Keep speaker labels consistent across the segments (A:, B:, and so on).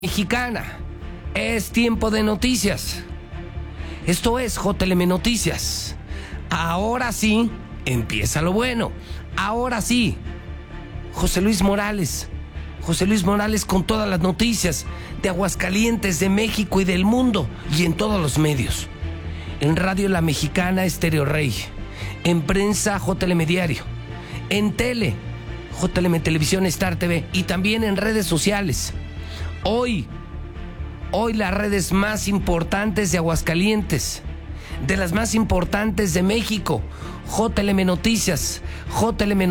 A: Mexicana. Es tiempo de noticias. Esto es JLM Noticias. Ahora sí, empieza lo bueno. Ahora sí, José Luis Morales con todas las noticias de Aguascalientes, de México y del mundo, y en todos los medios. En Radio La Mexicana, Estéreo Rey. En prensa, JLM Diario. En tele, JLM Televisión, Star TV, y también en redes sociales. Hoy las redes más importantes de Aguascalientes, de las más importantes de México, JLM Noticias, JLM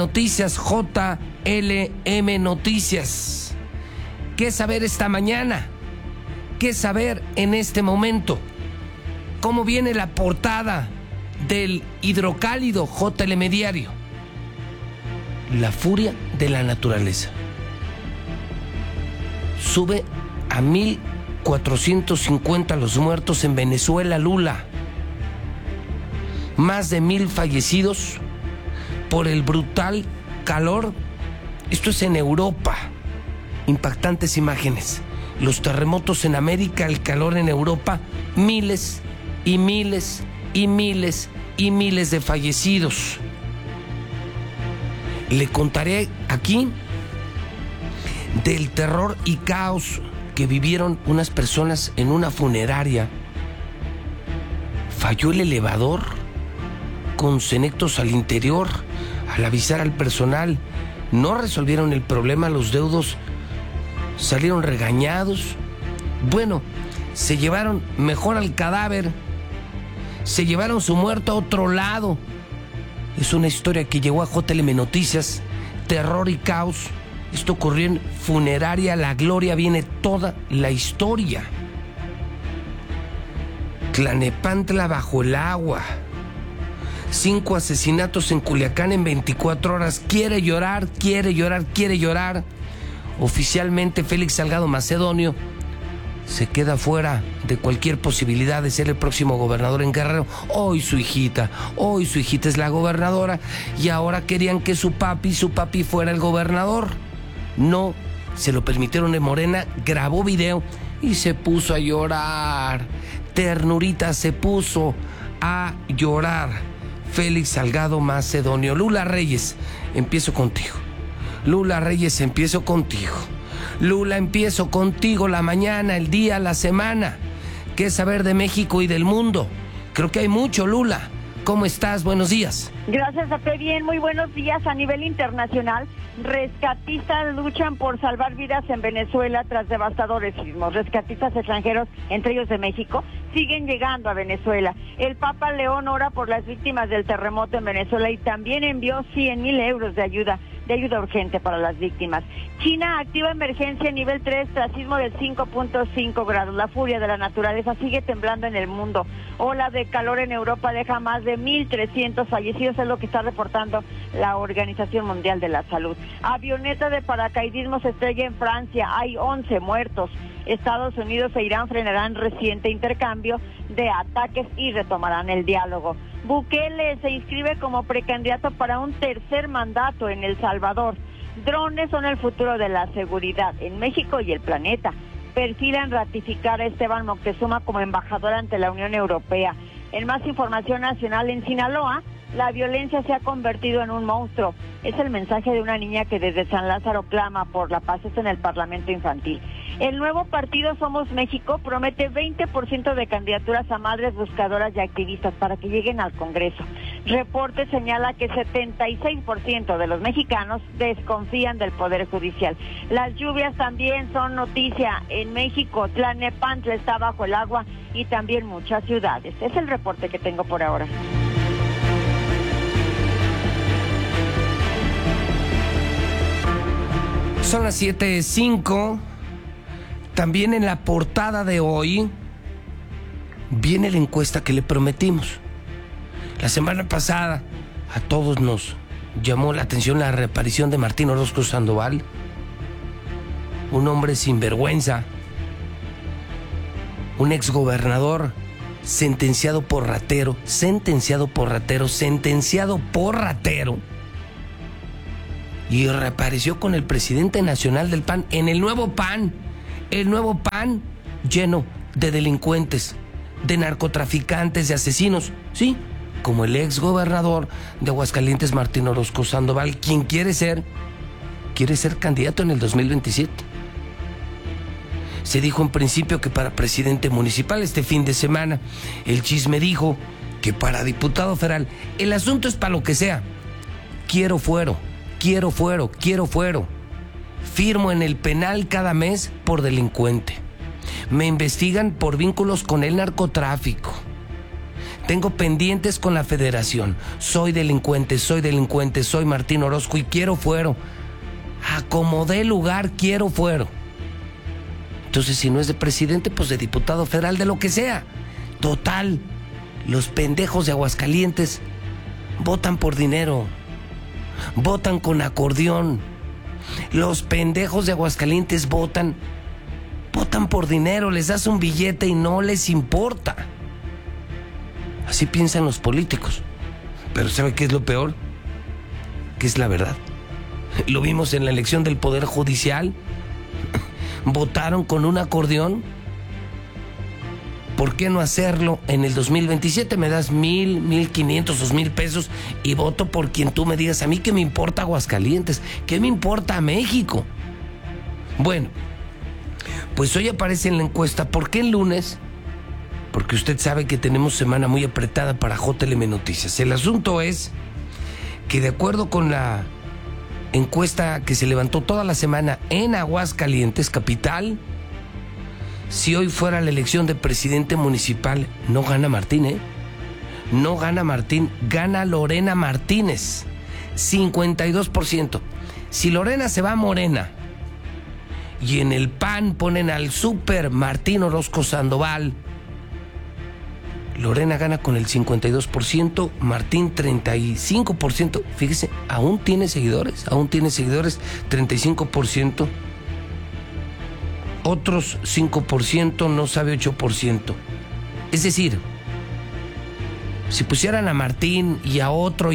A: Noticias. ¿Qué saber esta mañana? ¿Qué saber en este momento? ¿Cómo viene la portada del hidrocálido JLM Diario? La furia de la naturaleza. Sube a 1,450 los muertos en Venezuela, Lula. Más de 1,000 fallecidos por el brutal calor. Esto es en Europa. Impactantes imágenes. Los terremotos en América, el calor en Europa, miles y miles y miles y miles de fallecidos. Le contaré aquí del terror y caos que vivieron unas personas en una funeraria. Falló el elevador con cenectos al interior. Al avisar al personal, no resolvieron el problema. Los deudos salieron regañados. Bueno, se llevaron mejor al cadáver, se llevaron su muerto a otro lado. Es una historia que llegó a JLM Noticias. Terror y caos. Esto ocurrió en Funeraria La Gloria. Viene toda la historia. Tlanepantla bajo el agua. 5 asesinatos en Culiacán en 24 horas. Quiere llorar. Oficialmente Félix Salgado Macedonio se queda fuera de cualquier posibilidad de ser el próximo gobernador en Guerrero. Hoy su hijita es la gobernadora, y ahora querían que su papi fuera el gobernador. No se lo permitieron en Morena. Grabó video y se puso a llorar. Ternurita, se puso a llorar Félix Salgado Macedonio. Lula Reyes, empiezo contigo. Lula, empiezo contigo. La mañana, el día, la semana. ¿Qué saber de México y del mundo? Creo que hay mucho, Lula. ¿Cómo estás? Buenos días.
B: Gracias a ti, bien, muy buenos días. A nivel internacional, rescatistas luchan por salvar vidas en Venezuela tras devastadores sismos. Rescatistas extranjeros, entre ellos de México, siguen llegando a Venezuela. El Papa León ora por las víctimas del terremoto en Venezuela y también envió 100,000 euros de ayuda urgente para las víctimas. China activa emergencia nivel 3 tras sismo de 5.5 grados. La furia de la naturaleza sigue temblando en el mundo. Ola de calor en Europa deja más de 1,300 fallecidos, es lo que está reportando la Organización Mundial de la Salud. Avioneta de paracaidismo se estrella en Francia, hay 11 muertos. Estados Unidos e Irán frenarán reciente intercambio de ataques y retomarán el diálogo. Bukele se inscribe como precandidato para un tercer mandato en El Salvador. Drones son el futuro de la seguridad en México y el planeta. Perfilan ratificar a Esteban Moctezuma como embajador ante la Unión Europea. En más información nacional, en Sinaloa, la violencia se ha convertido en un monstruo. Es el mensaje de una niña que desde San Lázaro clama por la paz. Esto en el Parlamento Infantil. El nuevo partido Somos México promete 20% de candidaturas a madres buscadoras y activistas para que lleguen al Congreso. Reporte señala que 76% de los mexicanos desconfían del Poder Judicial. Las lluvias también son noticia. En México, Tlanepantla está bajo el agua y también muchas ciudades. Es el reporte que tengo por ahora.
A: Son las 7:05. También en la portada de hoy viene la encuesta que le prometimos. La semana pasada a todos nos llamó la atención la reaparición de Martín Orozco Sandoval, un hombre sinvergüenza, un exgobernador sentenciado por ratero, y reapareció con el presidente nacional del PAN, en el nuevo PAN, El nuevo PAN lleno de delincuentes, de narcotraficantes, de asesinos, sí, como el ex gobernador de Aguascalientes, Martín Orozco Sandoval, quien quiere ser candidato en el 2027. Se dijo en principio que para presidente municipal este fin de semana. El chisme dijo que para diputado federal. El asunto es para lo que sea. Quiero fuero. Firmo en el penal cada mes por delincuente. Me investigan por vínculos con el narcotráfico. Tengo pendientes con la federación. Soy delincuente, soy Martín Orozco y quiero fuero. Acomodé lugar, quiero fuero. Entonces, si no es de presidente, pues de diputado federal, de lo que sea. Total, los pendejos de Aguascalientes votan por dinero. Votan con acordeón. Los pendejos de Aguascalientes votan por dinero. Les das un billete y no les importa. Así piensan los políticos. Pero ¿sabe qué es lo peor? Que es la verdad. Lo vimos en la elección del Poder Judicial. Votaron con un acordeón. ¿Por qué no hacerlo en el 2027? Me das 1,000, 1,500, 2,000 pesos y voto por quien tú me digas. A mí qué me importa Aguascalientes, qué me importa México. Bueno, pues hoy aparece en la encuesta. ¿Por qué el lunes? Porque usted sabe que tenemos semana muy apretada para JLM Noticias. El asunto es que de acuerdo con la encuesta que se levantó toda la semana en Aguascalientes, capital, si hoy fuera la elección de presidente municipal, no gana Martín, No gana Martín, gana Lorena Martínez, 52%. Si Lorena se va a Morena y en el PAN ponen al super Martín Orozco Sandoval, Lorena gana con el 52%, Martín 35%. Fíjese, aún tiene seguidores, 35%. Otros 5%, no sabe 8%. Es decir, si pusieran a Martín y a otro,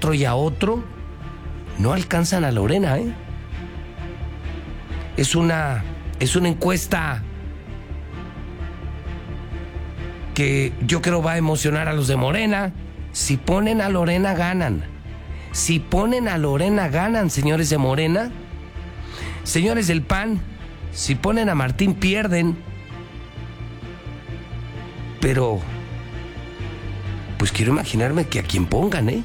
A: no alcanzan a Lorena, Es una encuesta que yo creo va a emocionar a los de Morena. Si ponen a Lorena, ganan. Señores de Morena. Señores del PAN, si ponen a Martín, pierden. Pero, pues quiero imaginarme que a quien pongan,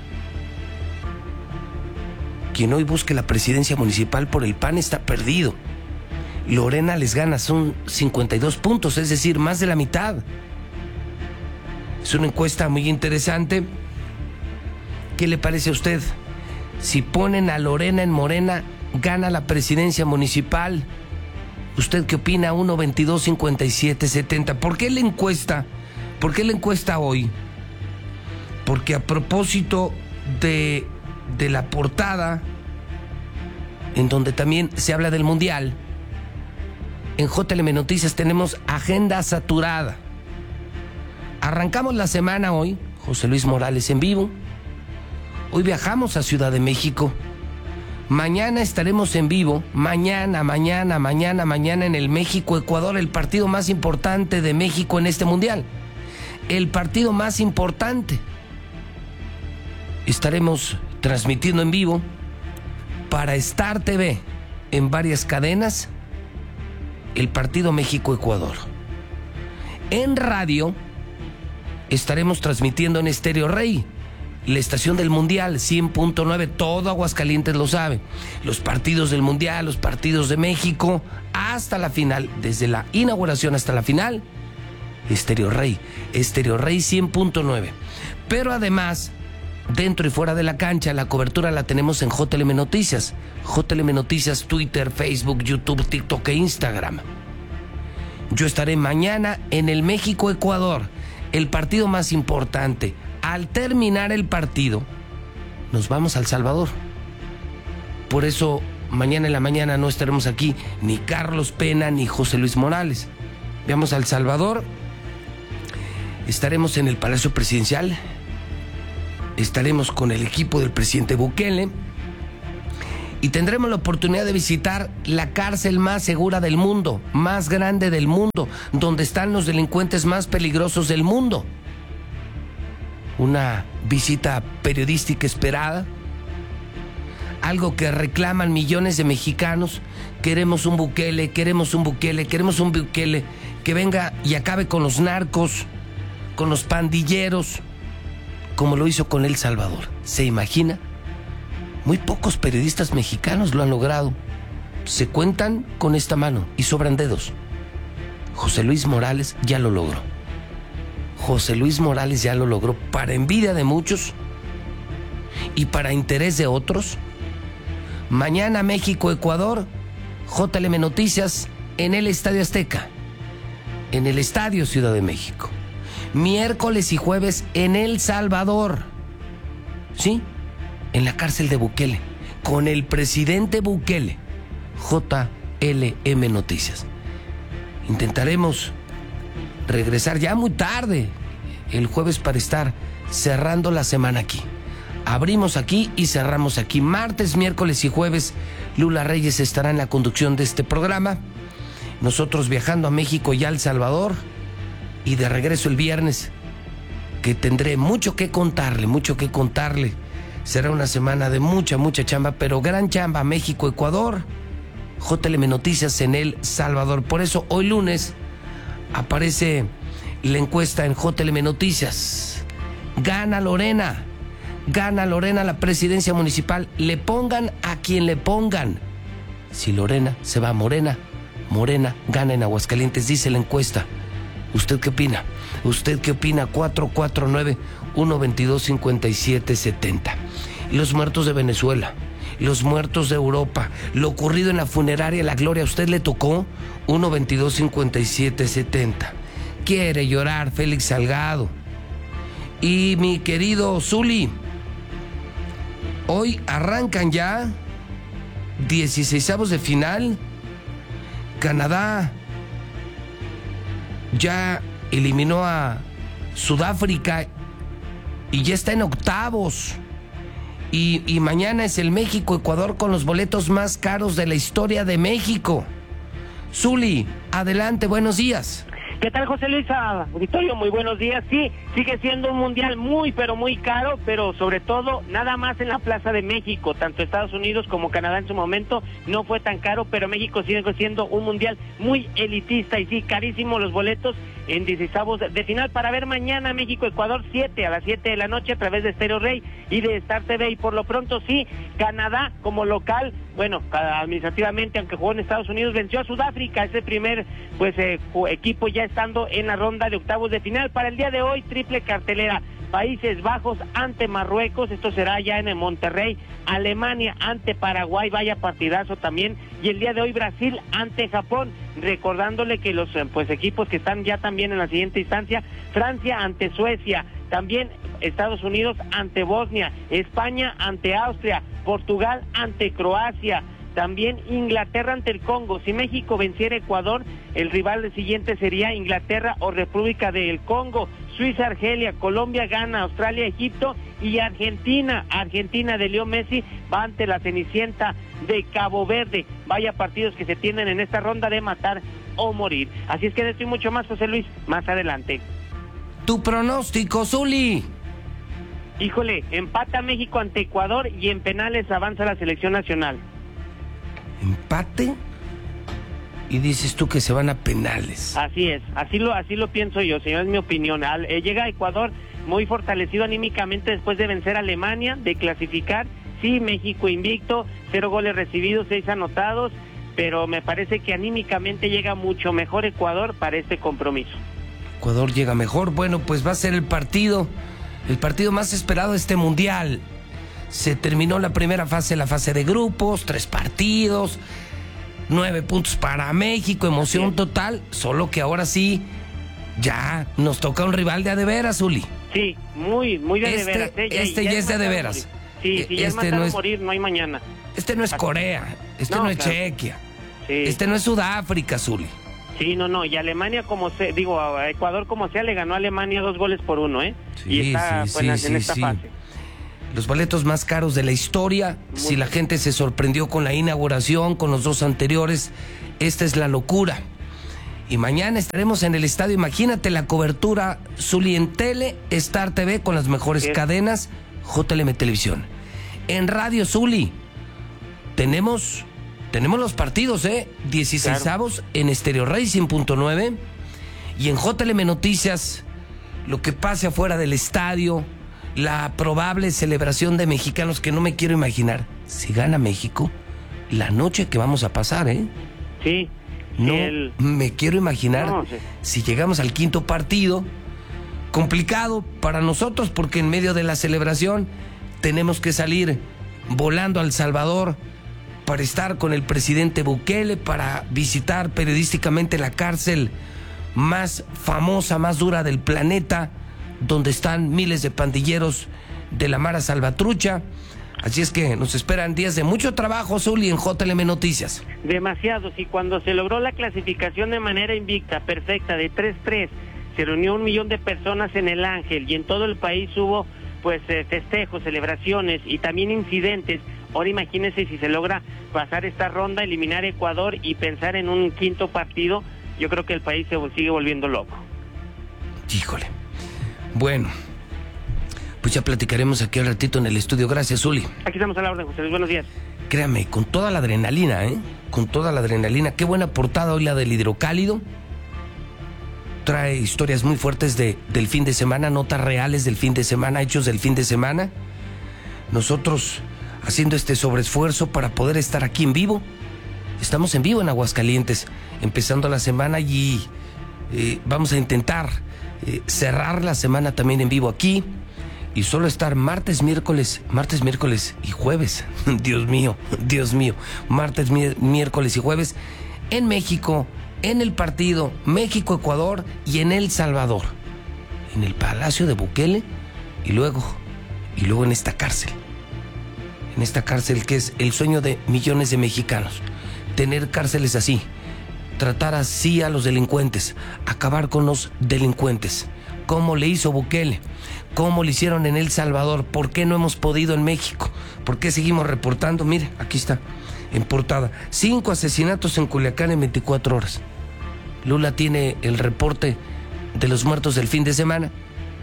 A: Quien hoy busque la presidencia municipal por el PAN está perdido. Lorena les gana, son 52 puntos, es decir, más de la mitad. Es una encuesta muy interesante. ¿Qué le parece a usted? Si ponen a Lorena en Morena, gana la presidencia municipal. ¿Usted qué opina? 1-22-57-70. ¿Por qué la encuesta? ¿Por qué la encuesta hoy? Porque a propósito de la portada, en donde también se habla del Mundial, en JLM Noticias tenemos agenda saturada. Arrancamos la semana hoy, José Luis Morales en vivo. Hoy viajamos a Ciudad de México. Mañana estaremos en vivo. Mañana en el México-Ecuador, el partido más importante de México en este Mundial. El partido más importante. Estaremos transmitiendo en vivo para Star TV en varias cadenas el partido México-Ecuador. En radio estaremos transmitiendo en Estéreo Rey, la estación del Mundial, 100.9, todo Aguascalientes lo sabe. Los partidos del Mundial, los partidos de México, hasta la final, desde la inauguración hasta la final, Estéreo Rey 100.9. Pero además, dentro y fuera de la cancha, la cobertura la tenemos en JLM Noticias. JLM Noticias, Twitter, Facebook, YouTube, TikTok e Instagram. Yo estaré mañana en el México-Ecuador, el partido más importante. Al terminar el partido, nos vamos a El Salvador. Por eso, mañana en la mañana no estaremos aquí ni Carlos Pena ni José Luis Morales. Vamos a El Salvador. Estaremos en el Palacio Presidencial. Estaremos con el equipo del presidente Bukele. Y tendremos la oportunidad de visitar la cárcel más segura del mundo, más grande del mundo, donde están los delincuentes más peligrosos del mundo. Una visita periodística esperada, algo que reclaman millones de mexicanos. Queremos un Bukele, queremos un Bukele, queremos un Bukele que venga y acabe con los narcos, con los pandilleros, como lo hizo con El Salvador. ¿Se imagina? Muy pocos periodistas mexicanos lo han logrado. Se cuentan con esta mano y sobran dedos. José Luis Morales ya lo logró. José Luis Morales ya lo logró para envidia de muchos y para interés de otros. Mañana México-Ecuador, JLM Noticias en el Estadio Azteca, en el Estadio Ciudad de México. Miércoles y jueves en El Salvador, ¿sí? En la cárcel de Bukele, con el presidente Bukele. JLM Noticias. Intentaremos regresar ya muy tarde el jueves para estar cerrando la semana aquí. Abrimos aquí y cerramos aquí. Martes, miércoles y jueves, Lula Reyes estará en la conducción de este programa. Nosotros viajando a México y a El Salvador. Y de regreso el viernes, que tendré mucho que contarle, mucho que contarle. Será una semana de mucha chamba, pero gran chamba. México, Ecuador, JLM Noticias en El Salvador. Por eso hoy lunes aparece la encuesta en JLM Noticias. Gana Lorena la presidencia municipal. Le pongan a quien le pongan. Si Lorena se va a Morena, Morena gana en Aguascalientes, dice la encuesta. ¿Usted qué opina? ¿Usted qué opina? 449-122-5770. Y los muertos de Venezuela, los muertos de Europa, lo ocurrido en la funeraria La Gloria, ¿a usted le tocó? 122-5770. Quiere llorar Félix Salgado. Y mi querido Zuli, hoy arrancan ya 16avos de final. Canadá ya eliminó a Sudáfrica y ya está en octavos. Y mañana es el México-Ecuador con los boletos más caros de la historia de México. Zuli, adelante, buenos días.
C: ¿Qué tal, José Luis? Auditorio, muy buenos días. Sí, sigue siendo un mundial muy, pero muy caro, pero sobre todo nada más en la Plaza de México. Tanto Estados Unidos como Canadá en su momento no fue tan caro, pero México sigue siendo un mundial muy elitista y sí, carísimo los boletos en 16avos de final para ver mañana México-Ecuador a las 7 de la noche a través de Stereo Rey y de Star TV. Y por lo pronto sí, Canadá como local, bueno, administrativamente, aunque jugó en Estados Unidos, venció a Sudáfrica, ese primer equipo ya estando en la ronda de octavos de final. Para el día de hoy, triple cartelera: Países Bajos ante Marruecos, esto será ya en el Monterrey; Alemania ante Paraguay, vaya partidazo también; y el día de hoy Brasil ante Japón, recordándole que los equipos que están ya también en la siguiente instancia: Francia ante Suecia, también Estados Unidos ante Bosnia, España ante Austria, Portugal ante Croacia, también Inglaterra ante el Congo. Si México venciera a Ecuador, el rival siguiente sería Inglaterra o República del Congo. Suiza, Argelia; Colombia, Ghana; Australia, Egipto; y Argentina de Leo Messi va ante la Cenicienta de Cabo Verde. Vaya partidos que se tienen en esta ronda de matar o morir. Así es que de esto y mucho más, José Luis, más adelante.
A: Tu pronóstico, Zuli.
C: Híjole, empata México ante Ecuador y en penales avanza la selección nacional.
A: ¿Empate? Y dices tú que se van a penales.
C: Así es, así lo pienso yo, señor, es mi opinión. Llega a Ecuador muy fortalecido anímicamente después de vencer a Alemania, de clasificar. Sí, México invicto, 0 goles recibidos, 6 anotados, pero me parece que anímicamente llega mucho mejor Ecuador para este compromiso.
A: Ecuador llega mejor. Bueno, pues va a ser el partido más esperado de este mundial. Se terminó la primera fase, la fase de grupos, 3 partidos, 9 puntos para México, emoción total, solo que ahora sí, ya nos toca un rival de a de veras, Zuli.
C: Sí, muy de a de veras.
A: Ya es de a de veras.
C: Sí, ya es matar o morir, no hay mañana.
A: Este no es Corea, no es claro. Chequia,
C: sí.
A: Este no es Sudáfrica, Zuli.
C: Sí, no, y Alemania a Ecuador como sea, le ganó a Alemania 2-1,
A: Sí,
C: y está en esta fase.
A: Los boletos más caros de la historia. Si la gente se sorprendió con la inauguración, con los dos anteriores, esta es la locura. Y mañana estaremos en el estadio. Imagínate la cobertura, Zuli, en Tele, Star TV con las mejores cadenas, JLM Televisión. En Radio, Zuli, tenemos los partidos, 16avos en Estéreo Racing .9 y en JLM Noticias, lo que pase afuera del estadio, la probable celebración de mexicanos que no me quiero imaginar. Si gana México, la noche que vamos a pasar,
C: Sí.
A: No me quiero imaginar si llegamos al quinto partido. Complicado para nosotros porque en medio de la celebración tenemos que salir volando a El Salvador para estar con el presidente Bukele, para visitar periodísticamente la cárcel más famosa, más dura del planeta, donde están miles de pandilleros de la Mara Salvatrucha. Así es que nos esperan días de mucho trabajo, Zuli, en JLM Noticias.
C: Demasiados, y cuando se logró la clasificación de manera invicta, perfecta, de 3-3, se reunió 1 millón de personas en el Ángel, y en todo el país hubo pues festejos, celebraciones y también incidentes. Ahora imagínense si se logra pasar esta ronda, eliminar a Ecuador y pensar en un quinto partido, yo creo que el país se sigue volviendo loco.
A: Híjole. Bueno, pues ya platicaremos aquí al ratito en el estudio. Gracias, Zuli.
C: Aquí estamos a la orden, José Luis. Buenos días.
A: Créame, con toda la adrenalina, con toda la adrenalina. Qué buena portada hoy la del Hidrocálido. Trae historias muy fuertes del fin de semana, notas reales del fin de semana, hechos del fin de semana. Nosotros haciendo este sobreesfuerzo para poder estar aquí en vivo. Estamos en vivo en Aguascalientes, empezando la semana, y vamos a intentar cerrar la semana también en vivo aquí. Y solo estar martes, miércoles y jueves. Dios mío. Martes, miércoles y jueves en México, en el partido México-Ecuador y en El Salvador. En el Palacio de Bukele y luego en esta cárcel. En esta cárcel que es el sueño de millones de mexicanos. Tener cárceles así. Tratar así a los delincuentes. Acabar con los delincuentes. ¿Cómo le hizo Bukele? ¿Cómo lo hicieron en El Salvador? ¿Por qué no hemos podido en México? ¿Por qué seguimos reportando? Mire, aquí está, en portada. 5 asesinatos en Culiacán en 24 horas. Lula tiene el reporte de los muertos del fin de semana.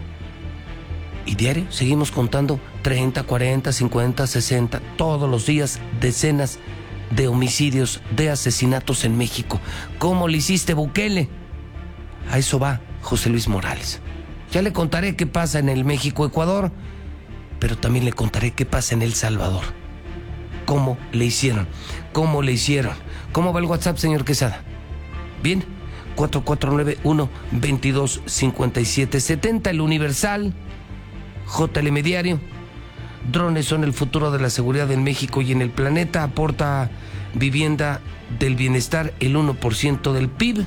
A: Y diario seguimos contando 30, 40, 50, 60, todos los días decenas de homicidios, de asesinatos en México. ¿Cómo le hiciste, Bukele? A eso va José Luis Morales. Ya le contaré qué pasa en el México-Ecuador, pero también le contaré qué pasa en El Salvador. ¿Cómo le hicieron? ¿Cómo le hicieron? ¿Cómo va el WhatsApp, señor Quesada? ¿Bien? 4491-225770, El Universal, JLM Diario. Drones son el futuro de la seguridad en México y en el planeta. Aporta vivienda del bienestar el 1% del PIB.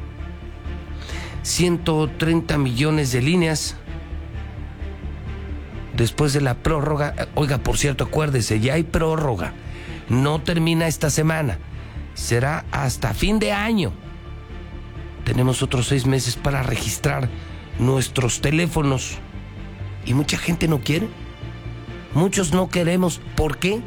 A: 130 millones de líneas después de la prórroga. Oiga, por cierto, acuérdese, ya hay prórroga. No termina esta semana. Será hasta fin de año. Tenemos otros 6 meses para registrar nuestros teléfonos. Y mucha gente no quiere. Muchos no queremos. ¿Por qué?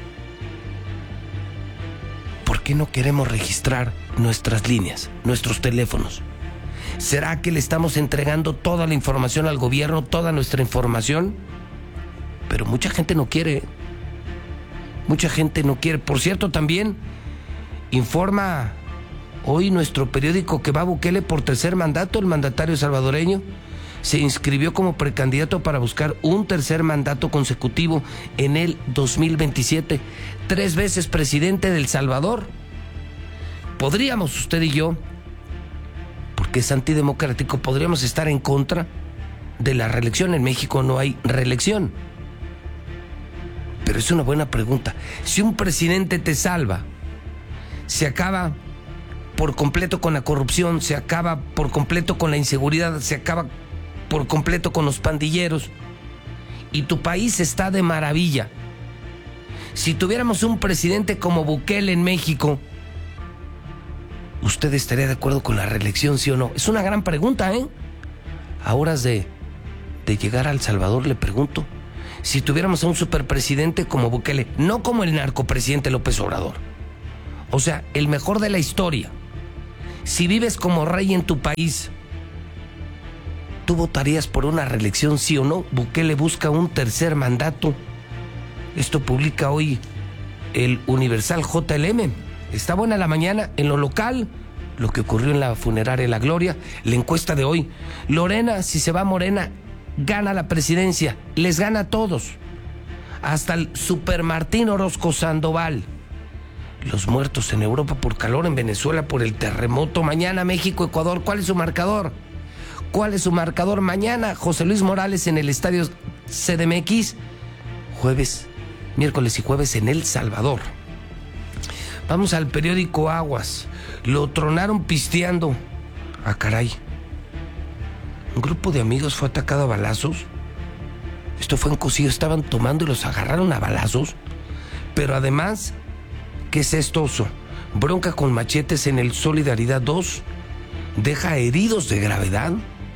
A: ¿Por qué no queremos registrar nuestras líneas, nuestros teléfonos? ¿Será que le estamos entregando toda la información al gobierno, toda nuestra información? Pero mucha gente no quiere. Mucha gente no quiere. Por cierto, también informa hoy nuestro periódico que va Bukele por 3er mandato. El mandatario salvadoreño se inscribió como precandidato para buscar un 3er mandato consecutivo en el 2027. 3 veces presidente de El Salvador. Podríamos, usted y yo, porque es antidemocrático, podríamos estar en contra de la reelección. En México no hay reelección. Pero es una buena pregunta. Si un presidente te salva, se acaba por completo con la corrupción, se acaba por completo con la inseguridad, se acaba por completo con los pandilleros, y tu país está de maravilla. Si tuviéramos un presidente como Bukele en México, ¿usted estaría de acuerdo con la reelección, sí o no? Es una gran pregunta, A horas de llegar a El Salvador, le pregunto, si tuviéramos a un superpresidente como Bukele, no como el narcopresidente López Obrador. O sea, el mejor de la historia. Si vives como rey en tu país, ¿tú votarías por una reelección, sí o no? Bukele busca un tercer mandato. Esto publica hoy el Universal JLM. Está buena la mañana en lo local, lo que ocurrió en la funeraria La Gloria, la encuesta de hoy. Lorena, si se va Morena, gana la presidencia, les gana a todos. Hasta el Super Martín Orozco Sandoval. Los muertos en Europa por calor, en Venezuela por el terremoto. Mañana México, Ecuador, ¿cuál es su marcador? ¿Cuál es su marcador mañana? José Luis Morales en el estadio CDMX. Jueves, miércoles y jueves en El Salvador. Vamos al periódico Aguas. Lo tronaron pisteando. Ah, caray. Un grupo de amigos fue atacado a balazos. Esto fue en Cocío. Estaban tomando y los agarraron a balazos. Pero además, ¿qué es esto, oso? Bronca con machetes en el Solidaridad 2. Deja heridos de gravedad.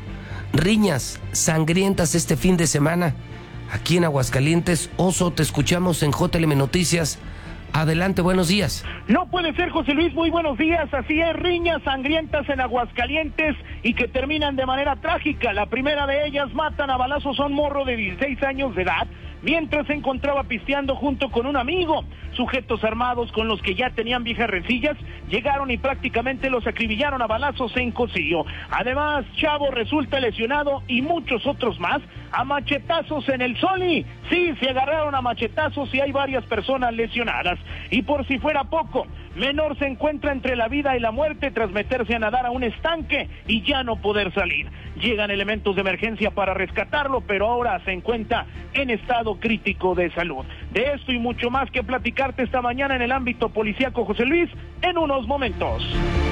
A: Riñas sangrientas este fin de semana aquí en Aguascalientes. Oso, te escuchamos en JLM Noticias. Adelante, buenos días.
D: No puede ser, José Luis, muy buenos días. Así es, riñas sangrientas en Aguascalientes y que terminan de manera trágica. La primera de ellas, matan a balazos a un morro de 16 años de edad mientras se encontraba pisteando junto con un amigo. Sujetos armados con los que ya tenían viejas rencillas llegaron y prácticamente los acribillaron a balazos en Cocío. Además, chavo resulta lesionado y muchos otros más a machetazos en el Soli. Sí, se agarraron a machetazos y hay varias personas lesionadas. Y por si fuera poco, menor se encuentra entre la vida y la muerte tras meterse a nadar a un estanque y ya no poder salir. Llegan elementos de emergencia para rescatarlo, pero ahora se encuentra en estado crítico de salud. De esto y mucho más que platicarte esta mañana en el ámbito policíaco, José Luis, en unos momentos.